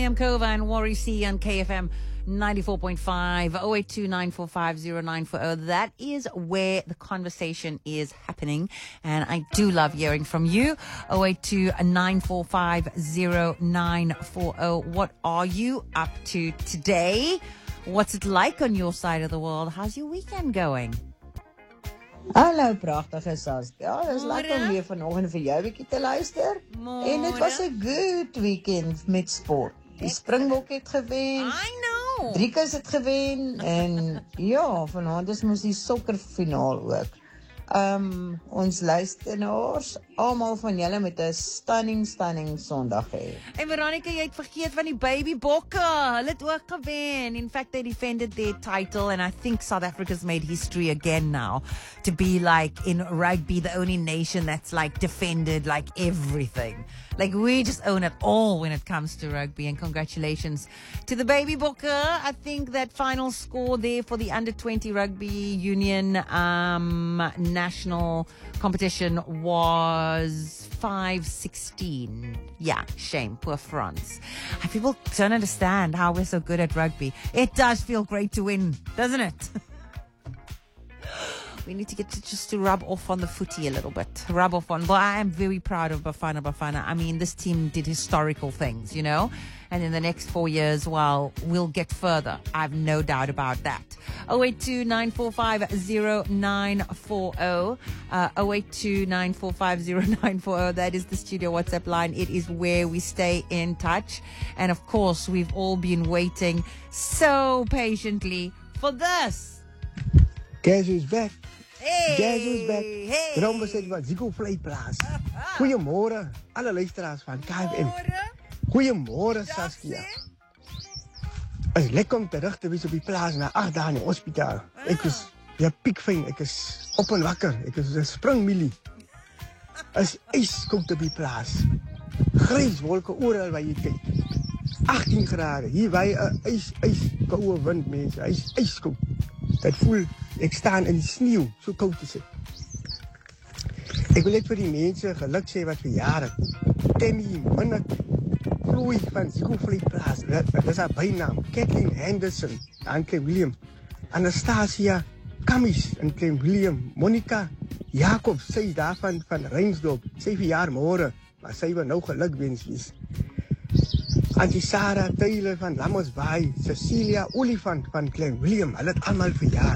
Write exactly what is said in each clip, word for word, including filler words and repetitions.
Miriam Kova and Wari C on K F M ninety-four point five, oh eight two nine four five oh nine four oh. That is where the conversation is happening, and I do love hearing from you. oh eight two nine four five oh nine four oh. What are you up to today? What's it like on your side of the world? How's your weekend going? Hallo pragtige Saskia. Ja, dit is lekker om weer vanoggend vir jou 'n bietjie te luister. Môre. En dit was 'n good weekend met sport. Die Springbok het gewen. I know. Driekus het gewen en ja, vanaand is mos die sokkerfinaal ook. Um ons luisteraars, almal van julle met 'n stunning stunning Sondag hê. En Veronica, jy het vergeet van die baby bokke. Hulle het ook gewen. In fact, they defended their title, and I think South Africa's made history again now to be like in rugby the only nation that's like defended like everything. Like we just own it all when it comes to rugby, and congratulations to the baby bokke. I think that final score there for the under twenty rugby union um national competition was five sixteen. Yeah, shame. Poor France. People don't understand how we're so good at rugby. It does feel great to win, doesn't it? We need to get to just to rub off on the footy a little bit. Rub off on. But I am very proud of Bafana Bafana. I mean, this team did historical things, you know? And in the next four years, well, we'll get further. I have no doubt about that. oh eight two nine four five oh nine four oh. Uh, oh eight two nine four five oh nine four oh. That is the studio WhatsApp line. It is where we stay in touch. And of course, we've all been waiting so patiently for this. Guess who's back? Hey, Guess who's back? hey. Daarom was dit wat Zico Vleiplaas. Goeiemôre alle luisteraars van K F M. Goeiemôre Saskia. Is lekker om terug te wees op die plaas na agt dae in die hospitaal. Ek is ja piekfyn, ek is op en wakker. Ek is 'n springmilie. Is ijskoud op die plaas. Grijswolke oral waar jy kyk. agttien grade. Hier waai 'n ys ys koue wind mense. Hy's ijskoud. Dit voel ek staan in die sneeu, so koud is dit. Ek wil net vir die mense geluk sê wat verjaar het. Tammy Minnick, Chloe van Zico Vleiplaas, dit is haar bynaam. Kathleen Henderson, en Klein Willem. Anastasia Kamis, en Klein Willem. Monica Jacob, sy is daarvan van Reinsdorp. Sy verjaar môre, maar sy wil nou geluk wens wees. Auntie Sarah Taylor van Lammersbaai, Cecilia Olifant van Klein Willem, hulle het almal verjaar.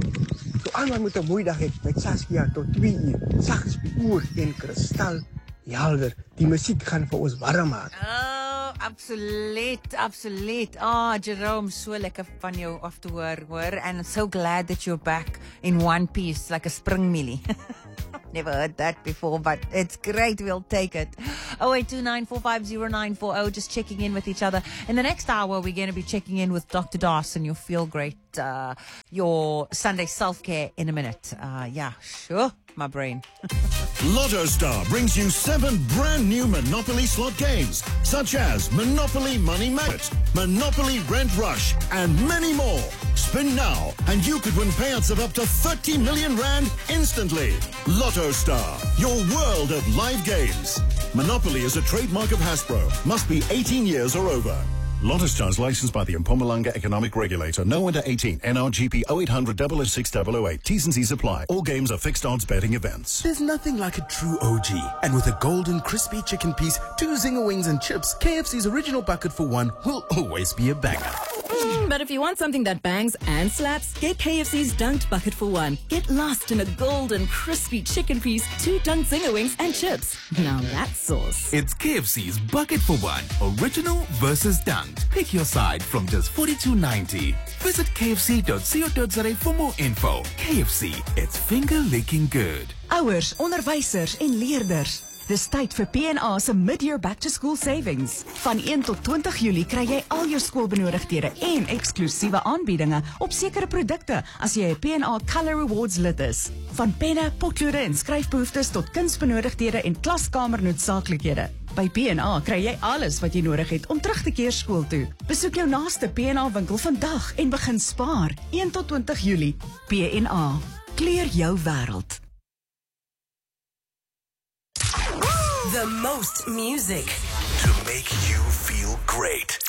So almal moet 'n mooi dag hê met Saskia tot twee uur. Sags oor en kristal helder. Die musiek gaan vir ons warm maak. Oh, absoluut, absoluut. Ah, oh, Jerome, so lekker van jou af te hoor, hoor. And I'm so glad that you're back in one piece, like a springmielie. Never heard that before, but it's great. We'll take it. oh eight two nine four five oh nine four oh. Just checking in with each other. In the next hour, we're going to be checking in with Doctor Dawson. You'll feel great. Uh, your Sunday self-care in a minute. Uh, yeah, sure. My brain. Lotto Star brings you seven brand new Monopoly slot games, such as Monopoly Money Magnet, Monopoly Rent Rush, and many more. Spin now, and you could win payouts of up to thirty million rand instantly. Lotto Star, your world of live games. Monopoly is a trademark of Hasbro. Must be eighteen years or over. Lotto Star is licensed by the Mpumalanga Economic Regulator. No under eighteen. N R G P oh eight hundred oh oh six oh oh eight. T's and C's apply. All games are fixed odds betting events. There's nothing like a true O G. And with a golden crispy chicken piece, two zinger wings and chips, K F C's original bucket for one will always be a banger. Mm, but if you want something that bangs and slaps, get K F C's Dunked Bucket for One. Get lost in a golden, crispy chicken piece, two dunked zinger wings, and chips. Now that's sauce. It's K F C's Bucket for One. Original versus dunked. Pick your side from just forty-two ninety. Visit k f c dot co dot za for more info. K F C, it's finger-licking good. Ouers, onderwysers en leerders. Dis tyd vir P en A se mid-year back-to-school savings. Van een tot twintig Julie kry jy al jou skoolbenodigdhede en eksklusiewe aanbiedinge op sekere produkte as jy 'n P en A Color Rewards lid is. Van penne, potloode en skryfbehoeftes tot kunsbenodigdhede en klaskamer noodsaaklikhede. By P en A kry jy alles wat jy nodig het om terug te keer skool toe. Besoek jou naaste P en A winkel vandag en begin spaar. een tot twintig Julie. P en A. Kleur jou wêreld. The most music to make you feel great.